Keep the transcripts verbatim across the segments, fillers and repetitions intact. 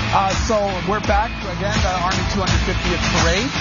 Uh, so we're back again, the Army two hundred fiftieth parade.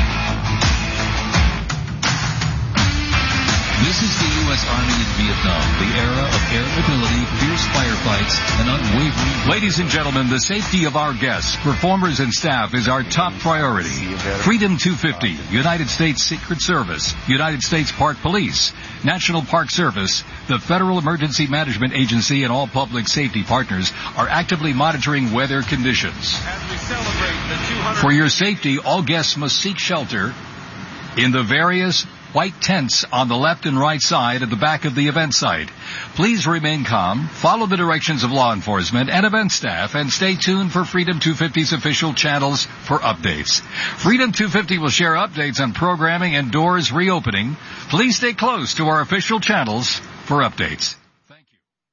This is the U S Army in Vietnam, the era of air mobility, fierce firefights, and unwavering... Ladies and gentlemen, the safety of our guests, performers, and staff is our top priority. Freedom two fifty, United States Secret Service, United States Park Police, National Park Service, the Federal Emergency Management Agency, and all public safety partners are actively monitoring weather conditions. As we celebrate the two hundred... For your safety, all guests must seek shelter in the various white tents on the left and right side at the back of the event site. Please remain calm, follow the directions of law enforcement and event staff, and stay tuned for Freedom two fifty's official channels for updates. Freedom two fifty will share updates on programming and doors reopening. Please stay close to our official channels for updates. Thank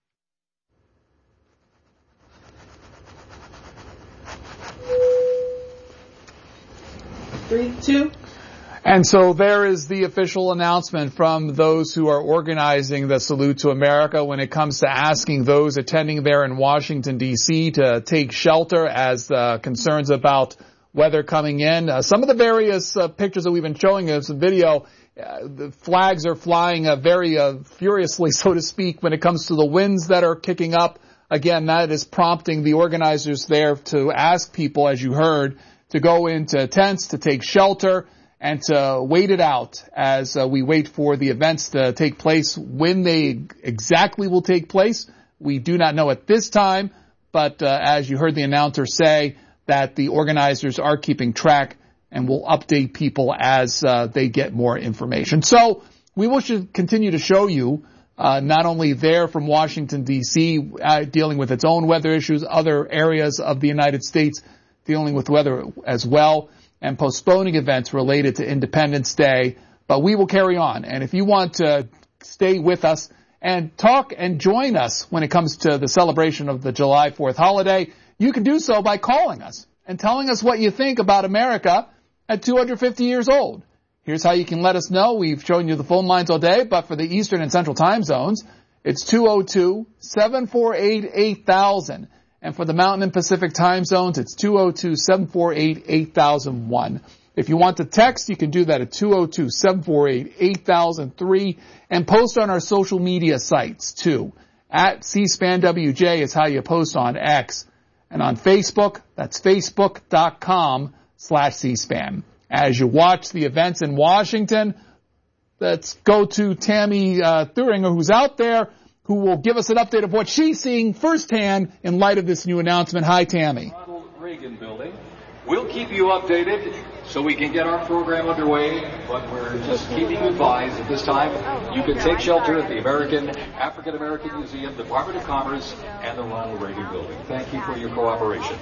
you. Three, two. And so there is the official announcement from those who are organizing the Salute to America when it comes to asking those attending there in Washington, D C to take shelter as uh, concerns about weather coming in. Uh, some of the various uh, pictures that we've been showing us, the video, uh, the flags are flying uh, very uh, furiously, so to speak, when it comes to the winds that are kicking up. Again, that is prompting the organizers there to ask people, as you heard, to go into tents, to take shelter, and to wait it out as uh, we wait for the events to take place. When they exactly will take place, we do not know at this time, but uh, as you heard the announcer say, that the organizers are keeping track and will update people as uh, they get more information. So we will should continue to show you uh, not only there from Washington, D C, uh, dealing with its own weather issues, other areas of the United States dealing with weather as well, and postponing events related to Independence Day. But we will carry on. And if you want to stay with us and talk and join us when it comes to the celebration of the July fourth holiday, you can do so by calling us and telling us what you think about America at two hundred fifty years old. Here's how you can let us know. We've shown you the phone lines all day, but for the Eastern and Central time zones, it's two oh two, seven four eight, eight thousand. And for the Mountain and Pacific time zones, it's two oh two, seven four eight, eight thousand one. If you want to text, you can do that at two oh two, seven four eight, eight thousand three. And post on our social media sites, too. At C-SPAN W J is how you post on X. And on Facebook, that's facebook.com slash C-SPAN. As you watch the events in Washington, let's go to Tammy uh, Thuringer, who's out there, who will give us an update of what she's seeing firsthand in light of this new announcement. Hi, Tammy. Ronald Reagan Building. We'll keep you updated so we can get our program underway, but we're just keeping you advised at this time. You can take shelter at the American African American Museum, Department of Commerce, and the Ronald Reagan Building. Thank you for your cooperation.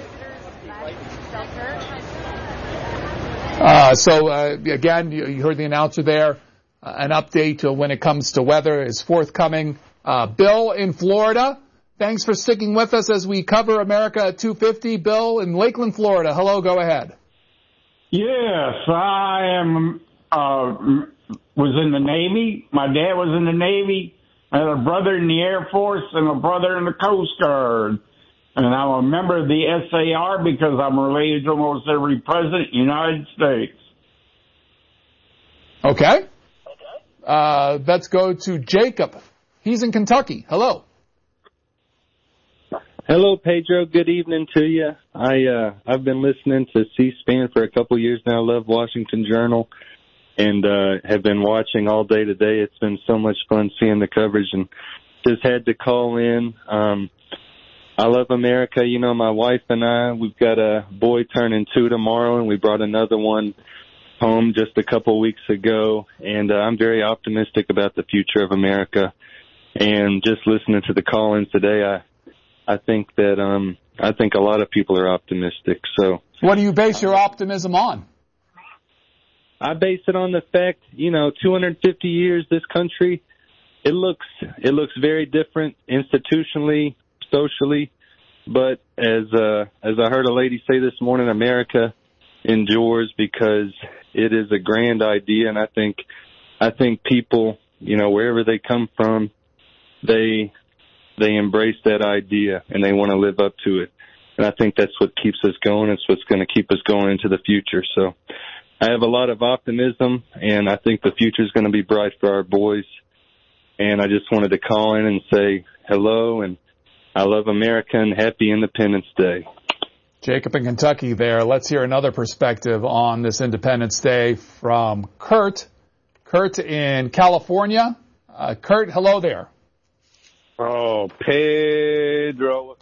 Uh, so, uh, again, you, you heard the announcer there. Uh, an update uh, when it comes to weather is forthcoming. Uh, Bill in Florida, thanks for sticking with us as we cover America at two fifty. Bill in Lakeland, Florida. Hello, go ahead. Yes, I am, uh, was in the Navy. My dad was in the Navy. I had a brother in the Air Force and a brother in the Coast Guard. And I'm a member of the S A R because I'm related to almost every president in the United States. Okay. Uh, let's go to Jacob. He's in Kentucky. Hello. Hello, Pedro. Good evening to you. I, uh, I've been listening to C-SPAN for a couple years now. Love Washington Journal and, uh, have been watching all day today. It's been so much fun seeing the coverage and just had to call in. Um, I love America. You know, my wife and I, we've got a boy turning two tomorrow and we brought another one home just a couple weeks ago. And, uh, I'm very optimistic about the future of America. And just listening to the call-ins today, I, I think that, um, I think a lot of people are optimistic. So, what do you base your optimism on? I base it on the fact, you know, two hundred fifty years, this country, it looks, it looks very different institutionally, socially. But as, uh, as I heard a lady say this morning, America endures because it is a grand idea. And I think, I think people, you know, wherever they come from, they they embrace that idea and they want to live up to it. And I think that's what keeps us going. It's what's going to keep us going into the future. So I have a lot of optimism, and I think the future is going to be bright for our boys. And I just wanted to call in and say hello, and I love America, and happy Independence Day. Jacob in Kentucky there. Let's hear another perspective on this Independence Day from Kurt. Kurt in California. Uh, Kurt, hello there. Oh, Pedro.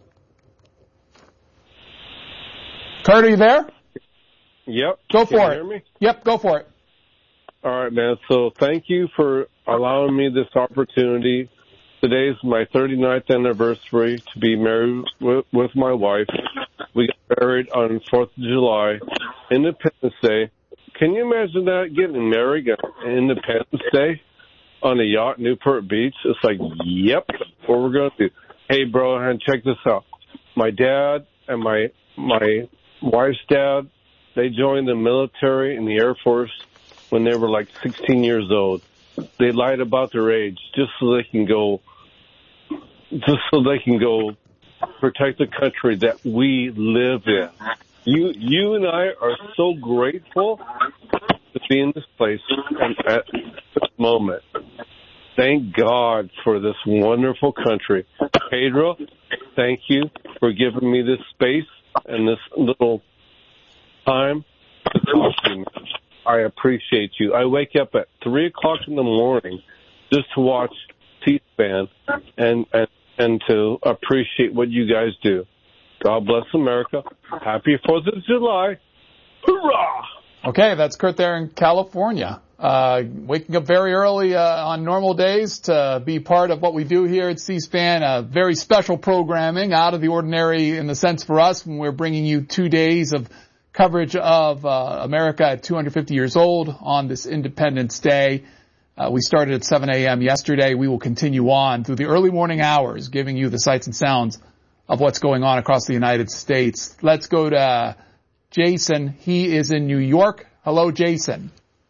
Kurt, are you there? Yep. Go Can for you it. hear me? Yep, go for it. All right, man. So thank you for allowing me this opportunity. Today is my thirty-ninth anniversary to be married with, with my wife. We got married on fourth of July, Independence Day. Can you imagine that, getting married on Independence Day on a yacht in Newport Beach? It's like, yep, what we're going to do. Hey, bro, and check this out. My dad and my my wife's dad, they joined the military and the Air Force when they were like sixteen years old. They lied about their age just so they can go, just so they can go protect the country that we live in. You, you and I are so grateful to be in this place and at this moment. Thank God for this wonderful country. Pedro, thank you for giving me this space and this little time to talk to you. I appreciate you. I wake up at three o'clock in the morning just to watch C-SPAN and, and, and to appreciate what you guys do. God bless America. Happy fourth of July. Hurrah! Okay, that's Kurt there in California. Uh, waking up very early uh, on normal days to be part of what we do here at C-SPAN. Uh, very special programming, out of the ordinary in the sense for us when we're bringing you two days of coverage of uh, America at two hundred fifty years old on this Independence Day. Uh, we started at seven a.m. yesterday. We will continue on through the early morning hours, giving you the sights and sounds of what's going on across the United States. Let's go to Jason. He is in New York. Hello, Jason.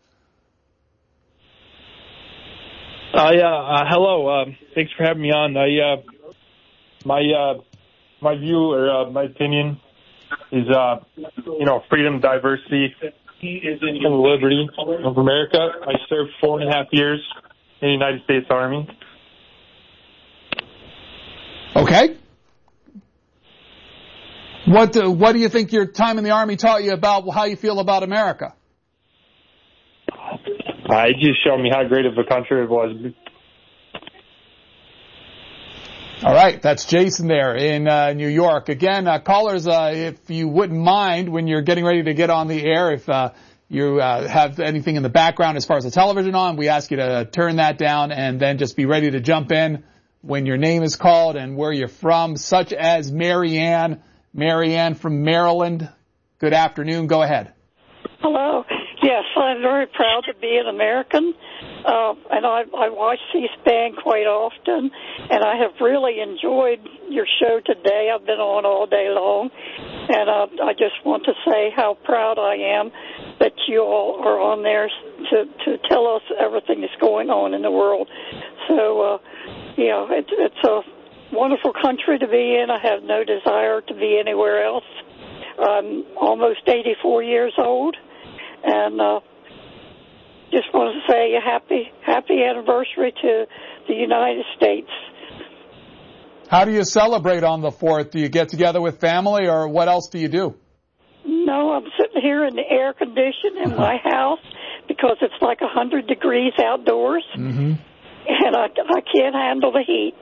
Uh, yeah, uh, hello. Uh, thanks for having me on. I, uh, my, uh, my view or uh, my opinion is, uh, you know, freedom, diversity, and liberty of America. I served four and a half years in the United States Army. Okay. What uh, what do you think your time in the Army taught you about how you feel about America? Uh, it just showed me how great of a country it was. All right, that's Jason there in uh, New York. Again, uh, callers, uh, if you wouldn't mind when you're getting ready to get on the air, if uh, you uh, have anything in the background as far as the television on, we ask you to turn that down and then just be ready to jump in when your name is called and where you're from, such as Marianne. Marianne from Maryland. Good afternoon. Go ahead. Hello. Yes, I'm very proud to be an American, uh, and I, I watch C-SPAN quite often, and I have really enjoyed your show today. I've been on all day long, and uh, I just want to say how proud I am that you all are on there to, to tell us everything that's going on in the world. So, uh, you know, it, it's a wonderful country to be in. I have no desire to be anywhere else. I'm almost eighty-four years old. And uh, just want to say a happy, happy anniversary to the United States. How do you celebrate on the fourth? Do you get together with family, or what else do you do? No, I'm sitting here in the air condition in my house because it's like one hundred degrees outdoors, mm-hmm. and I, I can't handle the heat.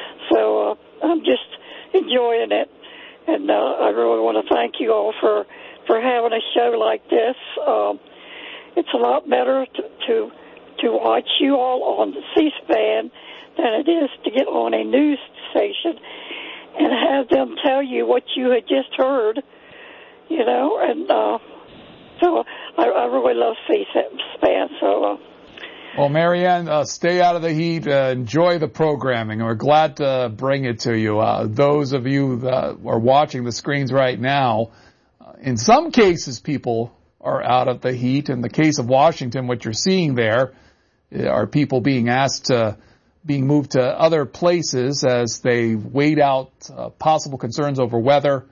So uh, I'm just enjoying it, and uh, I really want to thank you all for for having a show like this. Um, it's a lot better to, to to watch you all on the C-SPAN than it is to get on a news station and have them tell you what you had just heard, you know. And uh, so I, I really love C-SPAN. So. Uh, Well, Marianne, uh, stay out of the heat. Uh, enjoy the programming. We're glad to bring it to you. Uh, those of you that are watching the screens right now, uh, in some cases, people are out of the heat. In the case of Washington, what you're seeing there are people being asked to, being moved to other places as they wait out uh, possible concerns over weather.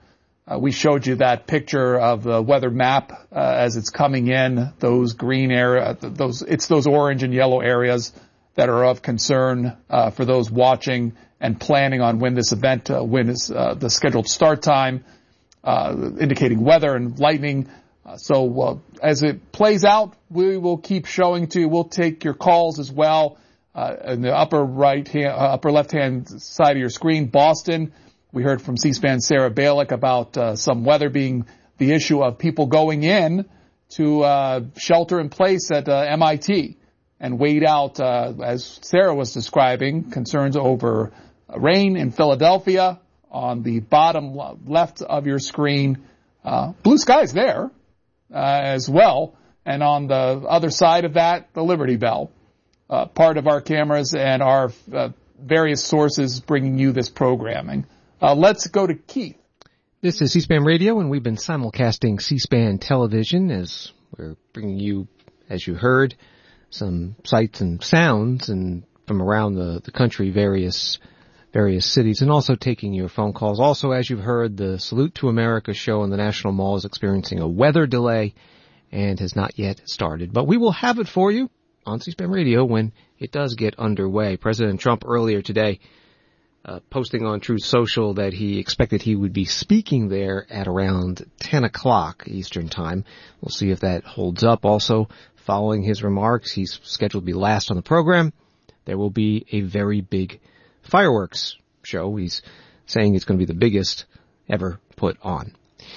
Uh, we showed you that picture of the weather map uh, as it's coming in. Those green area, those it's those orange and yellow areas that are of concern uh, for those watching and planning on when this event, uh, when is uh, the scheduled start time, uh, indicating weather and lightning. Uh, so uh, as it plays out, we will keep showing to you. We'll take your calls as well. Uh, in the upper right hand, uh, upper left hand side of your screen, Boston. We heard from C-SPAN Sarah Balick about uh, some weather being the issue of people going in to uh, shelter in place at uh, M I T and wait out, uh, as Sarah was describing, concerns over rain in Philadelphia. On the bottom left of your screen, uh, blue skies there uh, as well. And on the other side of that, the Liberty Bell. Uh, part of our cameras and our uh, various sources bringing you this programming. Uh, let's go to Keith. This is C-SPAN Radio, and we've been simulcasting C-SPAN television as we're bringing you, as you heard, some sights and sounds and from around the, the country, various various cities, and also taking your phone calls. Also, as you've heard, the Salute to America show on the National Mall is experiencing a weather delay and has not yet started. But we will have it for you on C-SPAN Radio when it does get underway. President Trump earlier today Uh, posting on Truth Social that he expected he would be speaking there at around ten o'clock Eastern Time. We'll see if that holds up. Also, following his remarks, he's scheduled to be last on the program. There will be a very big fireworks show. He's saying it's going to be the biggest ever put on.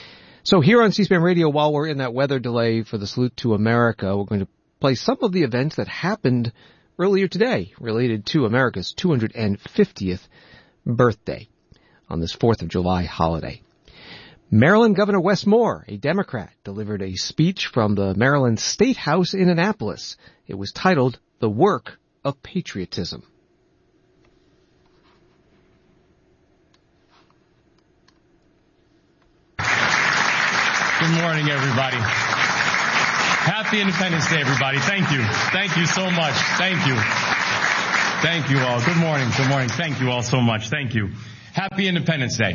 So here on C-SPAN Radio, while we're in that weather delay for the Salute to America, we're going to play some of the events that happened earlier today related to America's two hundred fiftieth birthday on this fourth of July holiday. Maryland Governor Wes Moore, a Democrat, delivered a speech from the Maryland State House in Annapolis. It was titled, The Work of Patriotism. Good morning, everybody. Happy Independence Day, everybody. Thank you. Thank you so much. Thank you. Thank you all. Good morning. Good morning. Thank you all so much. Thank you. Happy Independence Day.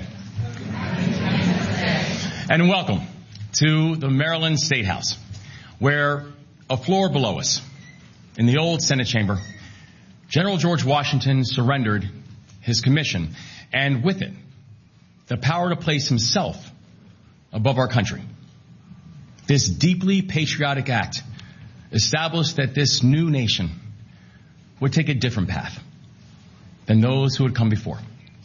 And welcome to the Maryland State House, where a floor below us, in the old Senate chamber, General George Washington surrendered his commission, and with it, the power to place himself above our country. This deeply patriotic act established that this new nation would take a different path than those who had come before.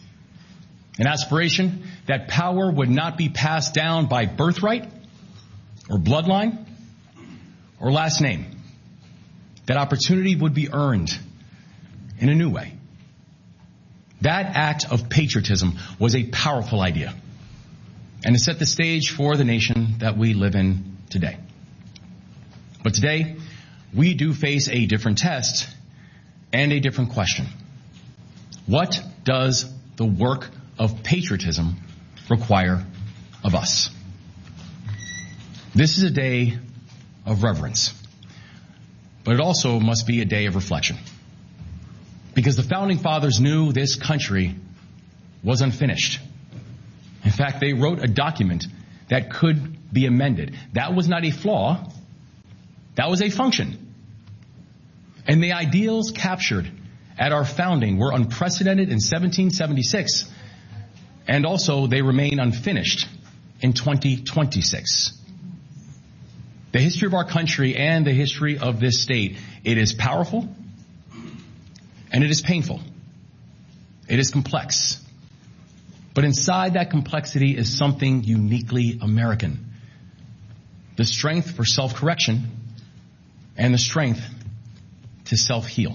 An aspiration that power would not be passed down by birthright or bloodline or last name. That opportunity would be earned in a new way. That act of patriotism was a powerful idea, and it set the stage for the nation that we live in today. But today, we do face a different test and a different question. What does the work of patriotism require of us? This is a day of reverence, but it also must be a day of reflection. Because the Founding Fathers knew this country was unfinished. In fact, they wrote a document that could be amended. That was not a flaw. That was a function. And the ideals captured at our founding were unprecedented in seventeen seventy-six, and also they remain unfinished in twenty twenty-six. The history of our country and the history of this state, it is powerful and it is painful. It is complex. But inside that complexity is something uniquely American. The strength for self-correction and the strength to self-heal.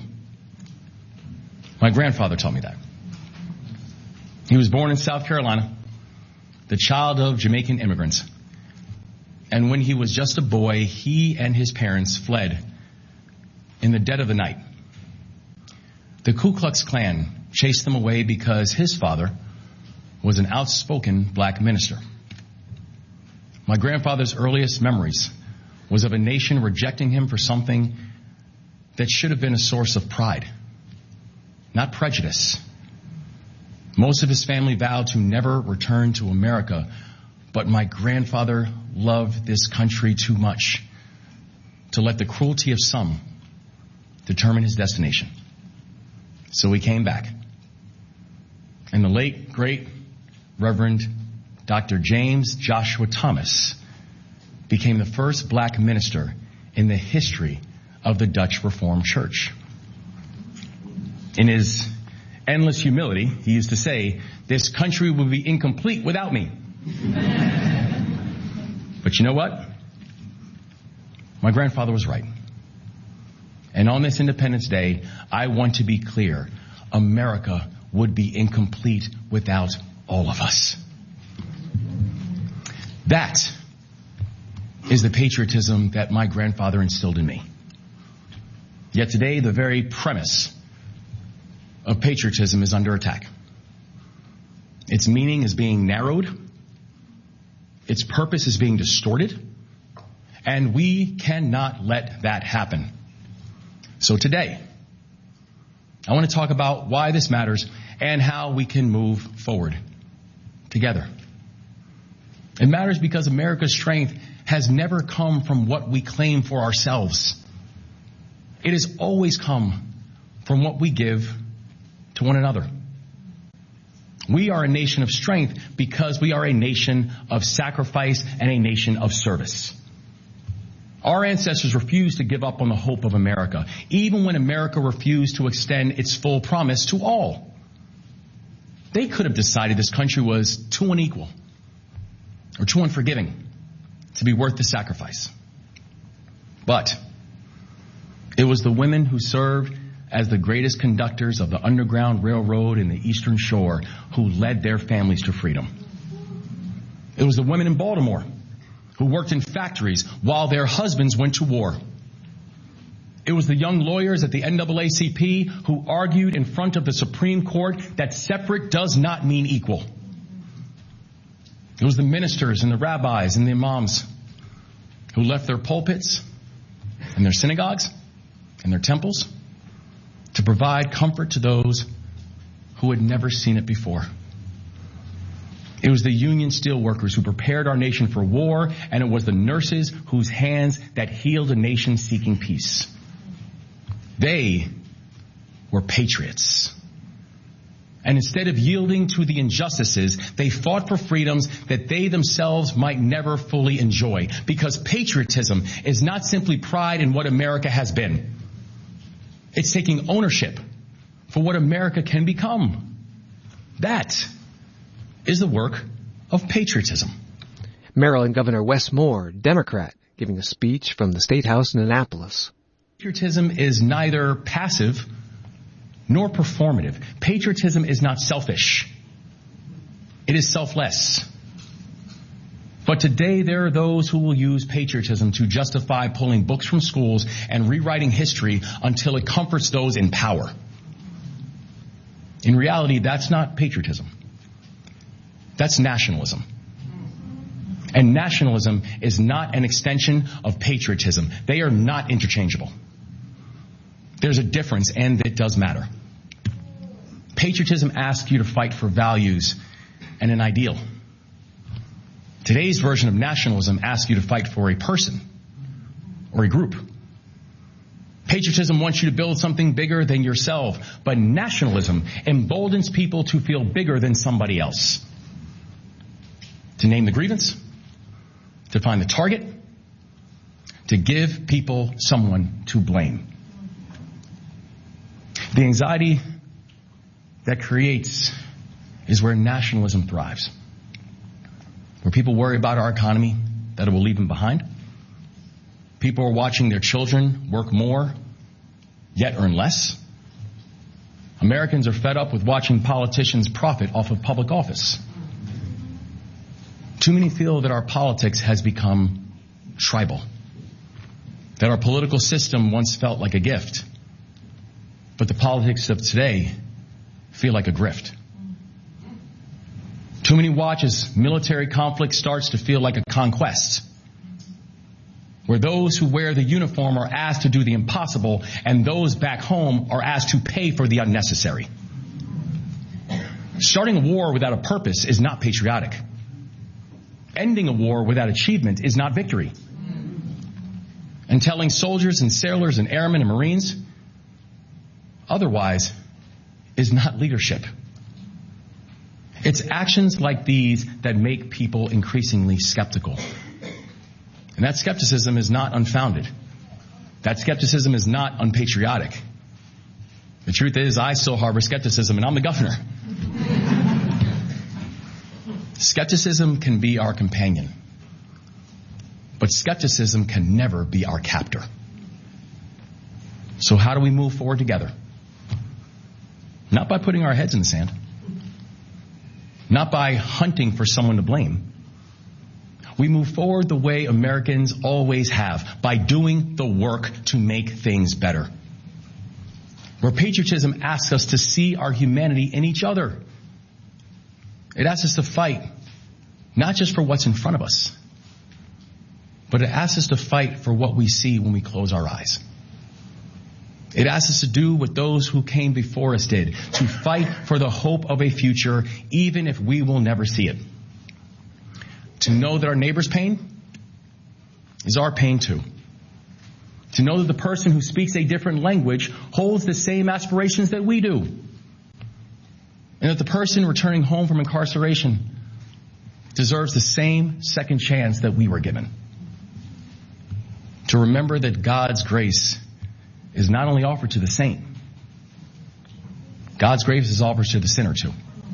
My grandfather taught me that. He was born in South Carolina, the child of Jamaican immigrants. And when he was just a boy, he and his parents fled in the dead of the night. The Ku Klux Klan chased them away because his father was an outspoken black minister. My grandfather's earliest memories was of a nation rejecting him for something that should have been a source of pride, not prejudice. Most of his family vowed to never return to America, But my grandfather loved this country too much to let the cruelty of some determine his destination. So he came back. And the late, great Reverend Doctor James Joshua Thomas became the first black minister in the history of the Dutch Reformed Church. In his endless humility, he used to say, "This country would be incomplete without me." But you know what? My grandfather was right. And on this Independence Day, I want to be clear. America would be incomplete without all of us. That is the patriotism that my grandfather instilled in me. Yet today, the very premise of patriotism is under attack. Its meaning is being narrowed. Its purpose is being distorted. And we cannot let that happen. So today, I want to talk about why this matters and how we can move forward together. It matters because America's strength has never come from what we claim for ourselves. It has always come from what we give to one another. We are a nation of strength because we are a nation of sacrifice and a nation of service. Our ancestors refused to give up on the hope of America, even when America refused to extend its full promise to all. They could have decided this country was too unequal or too unforgiving to be worth the sacrifice. But it was the women who served as the greatest conductors of the Underground Railroad in the Eastern Shore who led their families to freedom. It was the women in Baltimore who worked in factories while their husbands went to war. It was the young lawyers at the N double A C P who argued in front of the Supreme Court that separate does not mean equal. It was the ministers and the rabbis and the imams who left their pulpits and their synagogues and their temples to provide comfort to those who had never seen it before. It was the union steelworkers who prepared our nation for war, and it was the nurses whose hands that healed a nation seeking peace. They were patriots. And instead of yielding to the injustices, they fought for freedoms that they themselves might never fully enjoy. Because patriotism is not simply pride in what America has been. It's taking ownership for what America can become. That is the work of patriotism. Maryland Governor Wes Moore, Democrat, giving a speech from the State House in Annapolis. Patriotism is neither passive nor performative. Patriotism is not selfish. It is selfless. But today there are those who will use patriotism to justify pulling books from schools and rewriting history until it comforts those in power. In reality, that's not patriotism. That's nationalism. And nationalism is not an extension of patriotism. They are not interchangeable. There's a difference, and it does matter. Patriotism asks you to fight for values and an ideal. Today's version of nationalism asks you to fight for a person or a group. Patriotism wants you to build something bigger than yourself, but nationalism emboldens people to feel bigger than somebody else. To name the grievance, to find the target, to give people someone to blame. The anxiety that creates is where nationalism thrives. Where people worry about our economy, that it will leave them behind. People are watching their children work more, yet earn less. Americans are fed up with watching politicians profit off of public office. Too many feel that our politics has become tribal. That our political system once felt like a gift. But the politics of today feel like a grift. Too many watch as military conflict starts to feel like a conquest. Where those who wear the uniform are asked to do the impossible, and those back home are asked to pay for the unnecessary. Starting a war without a purpose is not patriotic. ending a war without achievement is not victory. And telling soldiers and sailors and airmen and Marines otherwise is not leadership. It's actions like these that make people increasingly skeptical. And that skepticism is not unfounded. That skepticism is not unpatriotic. The truth is, I still harbor skepticism, and I'm the governor. Skepticism can be our companion, but skepticism can never be our captor. So how do we move forward together? Not by putting our heads in the sand. Not by hunting for someone to blame. We move forward the way Americans always have, by doing the work to make things better. Where patriotism asks us to see our humanity in each other. It asks us to fight, not just for what's in front of us, but it asks us to fight for what we see when we close our eyes. It asks us to do what those who came before us did, to fight for the hope of a future, even if we will never see it. To know that our neighbor's pain is our pain too. To know that the person who speaks a different language holds the same aspirations that we do. And that the person returning home from incarceration deserves the same second chance that we were given. To remember that God's grace is not only offered to the saint, God's grace is offered to the sinner too.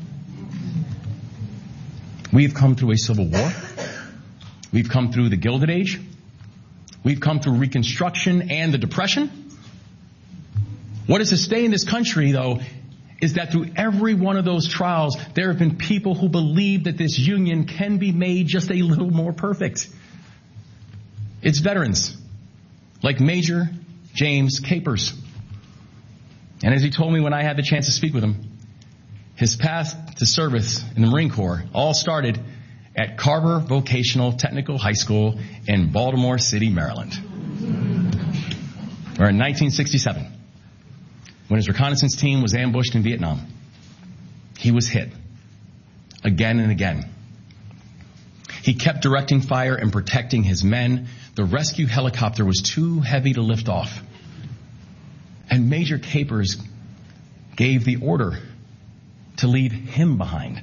We've come through a civil war. We've come through the Gilded Age. We've come through Reconstruction and the Depression. What has sustained this country, though, is that through every one of those trials, there have been people who believe that this union can be made just a little more perfect. It's veterans like Major James Capers. And as he told me when I had the chance to speak with him, his path to service in the Marine Corps all started at Carver Vocational Technical High School in Baltimore City, Maryland. Or in nineteen sixty-seven, when his reconnaissance team was ambushed in Vietnam, he was hit again and again. He kept directing fire and protecting his men. The rescue helicopter was too heavy to lift off. And Major Capers gave the order to leave him behind.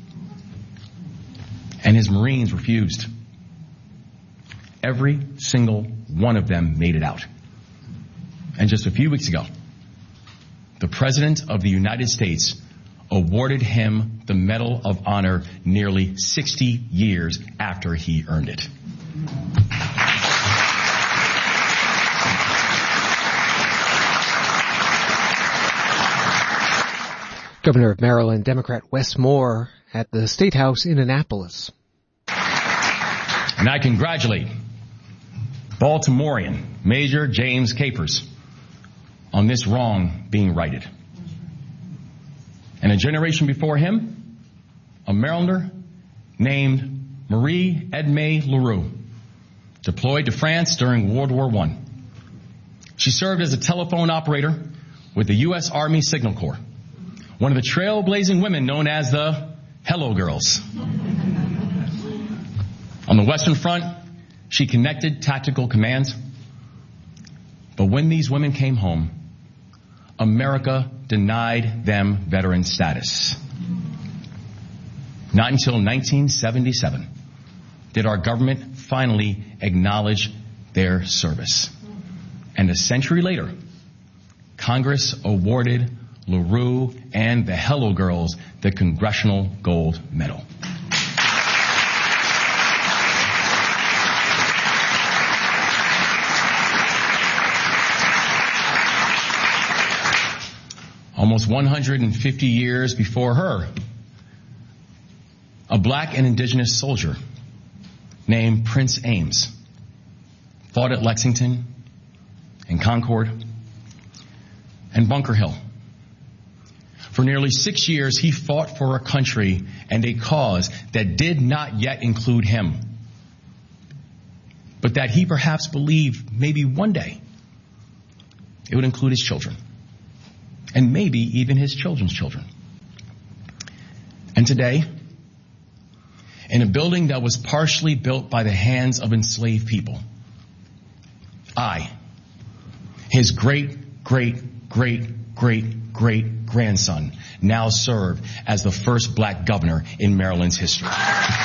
And his Marines refused. Every single one of them made it out. And just a few weeks ago, the President of the United States awarded him the Medal of Honor nearly sixty years after he earned it. Governor of Maryland, Democrat Wes Moore at the State House in Annapolis. And I congratulate Baltimorean Major James Capers on this wrong being righted. And a generation before him, a Marylander named Marie Edme Leroux, deployed to France during World War One. She served as a telephone operator with the U S Army Signal Corps, one of the trailblazing women known as the Hello Girls. On the Western Front, she connected tactical commands. But when these women came home, America denied them veteran status. Not until nineteen seventy-seven did our government finally acknowledge their service. And a century later, Congress awarded LaRue and the Hello Girls the Congressional Gold Medal. Almost one hundred fifty years before her, a black and indigenous soldier named Prince Ames fought at Lexington and Concord and Bunker Hill. For nearly six years, he fought for a country and a cause that did not yet include him, but that he perhaps believed maybe one day it would include his children, and maybe even his children's children. And today, in a building that was partially built by the hands of enslaved people. I, his great, great, great, great, great grandson, now serve as the first black governor in Maryland's history.